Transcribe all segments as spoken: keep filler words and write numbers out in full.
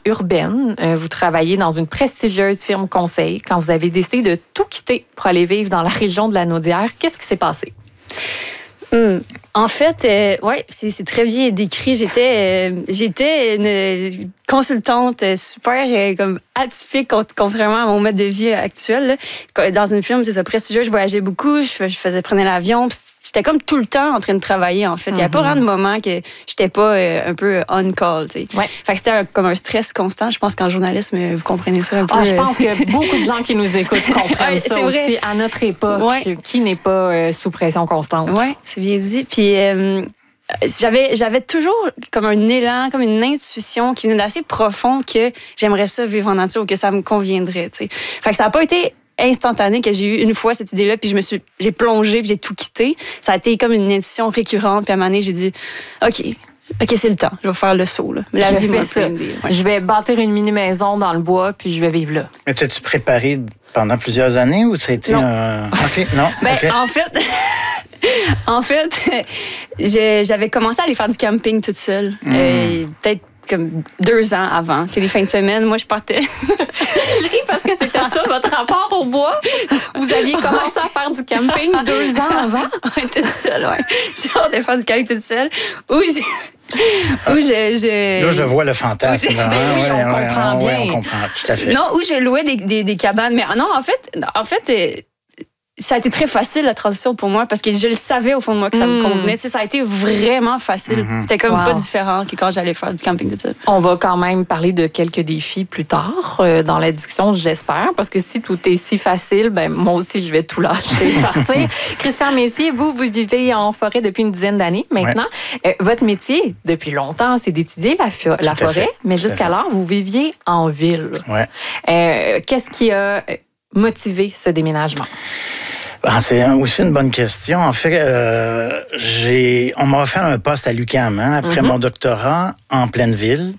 urbaine. Euh, vous travaillez dans une prestigieuse firme conseil quand vous avez décidé de tout quitter pour aller vivre dans la région de la Naudière. Qu'est-ce qui s'est passé? Hum. En fait, euh, ouais, c'est, c'est très bien décrit. J'étais, euh, j'étais une consultante super euh, comme atypique contrairement à mon mode de vie actuel. Là. Dans une firme, c'est ça, prestigieuse, je voyageais beaucoup, je, je faisais prenais l'avion. J'étais comme tout le temps en train de travailler, en fait. Il n'y a mm-hmm. pas vraiment de moment que j'étais pas euh, un peu on call, tu sais. Ouais. Fait que c'était un, comme un stress constant. Je pense qu'en journalisme, vous comprenez ça un peu. Ah, je pense que beaucoup de gens qui nous écoutent comprennent ouais, ça c'est aussi vrai. À notre époque, ouais. qui n'est pas euh, sous pression constante. Oui, c'est bien dit. Puis euh, j'avais, j'avais toujours comme un élan, comme une intuition qui venait d'assez profond que j'aimerais ça vivre en nature ou que ça me conviendrait, tu sais. Fait que ça n'a pas été instantané que j'ai eu une fois cette idée-là, puis je me suis, j'ai plongé, puis j'ai tout quitté. Ça a été comme une intuition récurrente, puis à un moment donné, j'ai dit, OK, OK, c'est le temps, je vais faire le saut, là. La je vie fais ça. Ouais. Je vais bâtir une mini-maison dans le bois, puis je vais vivre là. Mais t'as-tu préparé pendant plusieurs années ou ça a été non. un... OK, non? Ben, okay. en fait... En fait, j'avais commencé à aller faire du camping toute seule. Mm. Euh, peut-être comme deux ans avant. Tu sais, les fins de semaine, moi, je partais. Je ris parce que c'était ça, votre rapport au bois. Vous aviez commencé à faire du camping deux ans avant? On était seule, oui. J'ai hâte de faire du camping toute seule. Où j'ai... Où je, je... Là, je vois le fantasme. Je... Ben oui, ouais, on ouais, comprend ouais, bien. Ouais, on comprend, tout à fait. Non, où je louais des, des, des cabanes. Mais non, en fait, en fait euh, ça a été très facile, la transition, pour moi, parce que je le savais au fond de moi que ça mm. me convenait. Tu sais, ça a été vraiment facile. Mm-hmm. C'était comme wow. pas différent que quand j'allais faire du camping de ça. On va quand même parler de quelques défis plus tard euh, dans la discussion, j'espère, parce que si tout est si facile, ben moi aussi, je vais tout lâcher et partir. Christian Messier, vous, vous vivez en forêt depuis une dizaine d'années maintenant. Ouais. Euh, votre métier, depuis longtemps, c'est d'étudier la, fio- la forêt, fait. mais jusqu'alors, vous viviez en ville. Ouais. Euh, qu'est-ce qui a motivé ce déménagement? Ben, c'est aussi une bonne question. En fait, euh, j'ai, on m'a offert un poste à l'U Q A M hein, après mm-hmm. mon doctorat en pleine ville.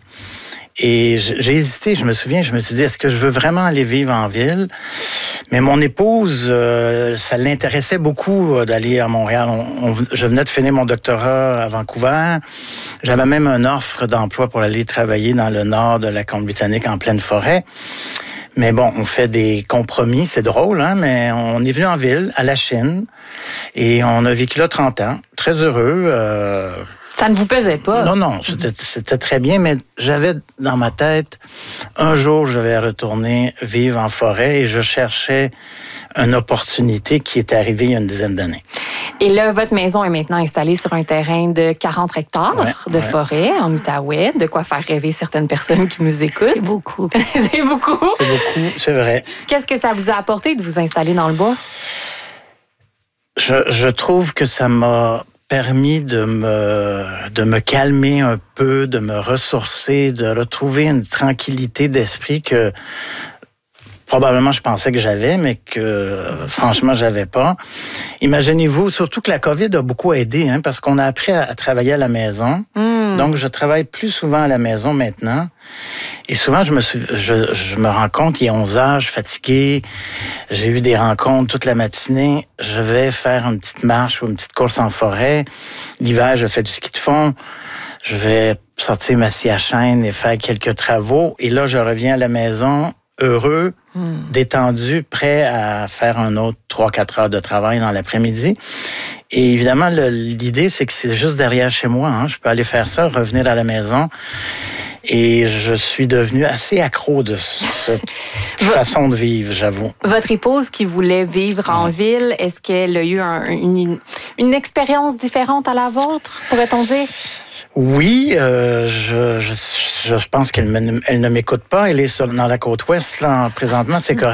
Et j'ai hésité, je me souviens, je me suis dit, est-ce que je veux vraiment aller vivre en ville? Mais mon épouse, euh, ça l'intéressait beaucoup d'aller à Montréal. On, on, je venais de finir mon doctorat à Vancouver. J'avais même une offre d'emploi pour aller travailler dans le nord de la Colombie-Britannique en pleine forêt. Mais bon, on fait des compromis, c'est drôle, hein, mais on est venu en ville, à la Chine, et on a vécu là trente ans, très heureux. Euh... Ça ne vous pesait pas? Non, non, c'était, c'était très bien, mais j'avais dans ma tête, un jour, je vais retourner vivre en forêt, et je cherchais une opportunité qui est arrivée il y a une dizaine d'années. Et là, votre maison est maintenant installée sur un terrain de quarante hectares ouais, de ouais. forêt en Outaouais, de quoi faire rêver certaines personnes qui nous écoutent. C'est beaucoup. C'est beaucoup. C'est beaucoup, c'est vrai. Qu'est-ce que ça vous a apporté de vous installer dans le bois? Je, je trouve que ça m'a permis de me, de me calmer un peu, de me ressourcer, de retrouver une tranquillité d'esprit que probablement je pensais que j'avais, mais que euh, franchement, j'avais pas. Imaginez-vous, surtout que la COVID a beaucoup aidé, hein, parce qu'on a appris à, à travailler à la maison. Mm. Donc, je travaille plus souvent à la maison maintenant. Et souvent, je me, suis, je, je me rends compte, il est onze heures, je suis fatigué, j'ai eu des rencontres toute la matinée. Je vais faire une petite marche ou une petite course en forêt. L'hiver, je fais du ski de fond. Je vais sortir ma scie à chaîne et faire quelques travaux. Et là, je reviens à la maison heureux, hmm. détendu, prêt à faire un autre trois quatre heures de travail dans l'après-midi. Et évidemment, le, l'idée, c'est que c'est juste derrière chez moi. Hein. Je peux aller faire ça, revenir à la maison. Et je suis devenu assez accro de cette façon de vivre, j'avoue. Votre épouse qui voulait vivre en ouais. ville, est-ce qu'elle a eu un, une, une expérience différente à la vôtre, pourrait-on dire? Oui, euh, je, je, je pense qu'elle me, elle ne m'écoute pas. Elle est sur, dans la côte ouest, là, présentement, c'est correct.